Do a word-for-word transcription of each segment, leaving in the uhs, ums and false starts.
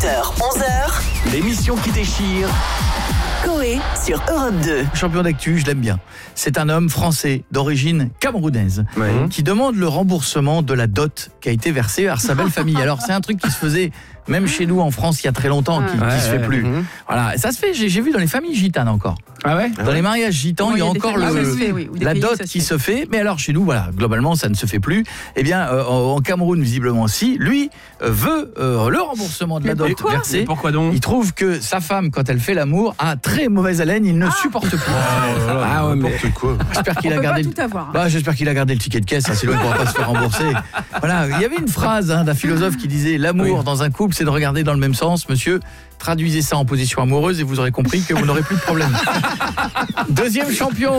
heures, onze heures. L'émission qui déchire. Coé sur Europe deux. Champion d'actu, je l'aime bien. C'est un homme français d'origine camerounaise Ouais. qui demande le remboursement de la dot qui a été versée par sa belle famille. Alors c'est un truc qui se faisait même chez nous en France il y a très longtemps, qui, Ouais, qui se fait ouais, plus. mmh. Voilà, et ça se fait. J'ai, j'ai vu dans les familles gitanes encore. Ah ouais. Dans les mariages gitans, Ouais, il y a il y a des encore familles le, où ça se fait, oui, ou des la pays où dot ça se qui fait. se fait. Mais alors chez nous, voilà, globalement, ça ne se fait plus. Eh bien, euh, en Cameroun, visiblement aussi, lui euh, veut euh, le remboursement de la Mais dot pourquoi versée. Et pourquoi donc? Il trouve que sa femme, quand elle fait l'amour, a très mauvaise haleine. Il ne supporte plus. Ah ouais, mais J'espère qu'il On a peut gardé. pas le- tout avoir. Bah, j'espère qu'il a gardé le ticket de caisse, hein, sinon il ne pourra pas se faire rembourser. Voilà, il y avait une phrase hein, d'un philosophe qui disait l'amour Oui. dans un couple, c'est de regarder dans le même sens. Monsieur, traduisez ça en position amoureuse et vous aurez compris que vous n'aurez plus de problème. Deuxième champion.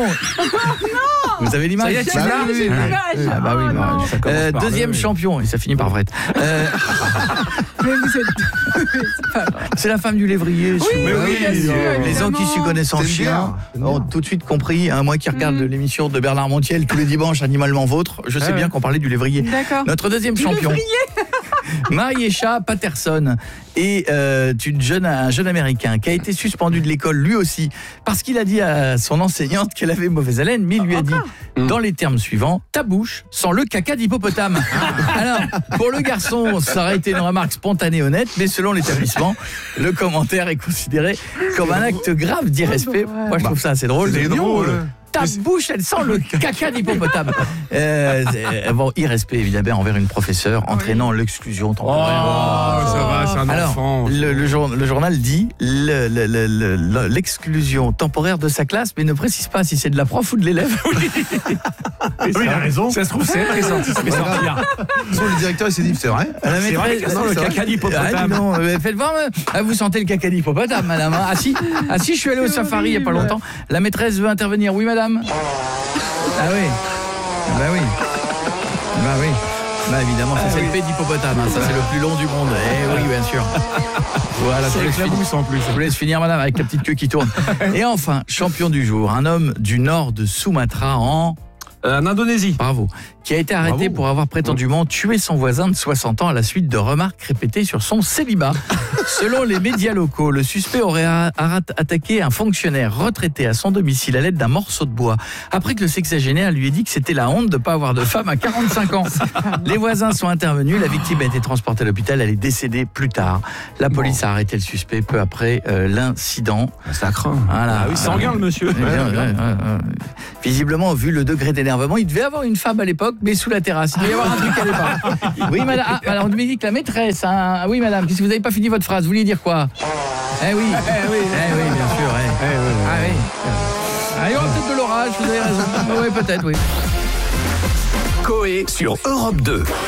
Vous avez l'image? Ça y est, tu Ah, l'as oui, j'ai l'image. Ah bah oui, Oh, bah, non. ça commence Euh, par deuxième le- champion et ça finit par vrai. Euh, Mais vous êtes... C'est pas vrai. c'est la femme du lévrier. Oui, sous- oui, Ah bien sûr, les gens qui évidemment. s'y connaissent en C'est chien bien. ont tout de suite compris. Hein, moi qui regarde Mhm. l'émission de Bernard Montiel tous les dimanches, Animalement Vôtre, je sais Ah bien ouais. qu'on parlait du lévrier. D'accord. Notre deuxième Du champion, lévrier. Mariécha Patterson, est euh, une jeune, un jeune Américain qui a été suspendu de l'école lui aussi parce qu'il a dit à son enseignante qu'elle avait mauvaise haleine, mais il lui a dit dans les termes suivants, ta bouche sent le caca d'hippopotame. Alors, pour le garçon, ça aurait été une remarque spontanée et honnête, mais selon l'établissement, le commentaire est considéré comme un acte grave d'irrespect. Moi, je trouve ça assez drôle. C'est drôle. Ta bouche, elle sent le caca d'hippopotame. Euh, c'est- bon, irrespect évidemment envers une professeure, entraînant l'exclusion Oh, temporaire. ça va, c'est un Alors, enfant. le, le jour- le journal dit le- le- le- le- le- l'exclusion temporaire de sa classe, mais ne précise pas si c'est de la prof ou de l'élève. Oui, il a raison. Ça se trouve, c'est très sorti. Ça fait sortir. Sur le directeur, il s'est dit, c'est vrai. La C'est vrai maîtresse- que ça sent le c'est vrai. caca d'hippopotame. Ah, dis donc, euh, faites voir, euh, ah, vous sentez le caca d'hippopotame, madame. hein. Ah si, ah si, je suis allé au safari il n'y a pas longtemps. La maîtresse veut intervenir. Oui, madame. Ah oui. Bah oui. Bah oui. Bah évidemment, ça c'est le P d'hippopotame. hein. Ça c'est le plus long du monde. Eh oui, bien sûr. Voilà, je C'est vous laisse finir. éclabousse en plus. Je vous laisse finir, madame, avec la petite queue qui tourne. Et enfin, champion du jour, un homme du nord de Sumatra en... Euh, En Indonésie. Bravo. Qui a été arrêté Bravo. pour avoir prétendument tué son voisin de soixante ans à la suite de remarques répétées sur son célibat. Selon les médias locaux, le suspect aurait a- a- attaqué un fonctionnaire retraité à son domicile à l'aide d'un morceau de bois. Après que le sexagénaire lui ait dit que c'était la honte de ne pas avoir de femme à quarante-cinq ans. Les voisins sont intervenus, la victime a été transportée à l'hôpital, elle est décédée plus tard. La police a arrêté le suspect peu après euh, l'incident. Ça craint. Voilà. Ah oui, sanguin le monsieur. Eh bien, ouais, ouais, ouais. Visiblement, vu le degré d'énervement, il devait avoir une femme à l'époque, mais sous la terrasse. Il devait y avoir un truc à l'époque. Oui, madame. Ah, alors, on me dit que la maîtresse. Hein. Ah oui, madame. Qu'est-ce que vous n'avez pas fini votre phrase? Vous vouliez dire quoi? Eh oui. Eh oui. Eh oui, bien sûr. eh. Ah oui. Ah, il y aura peut-être de l'orage. Vous avez raison. Oui, peut-être, oui. Coé sur Europe deux.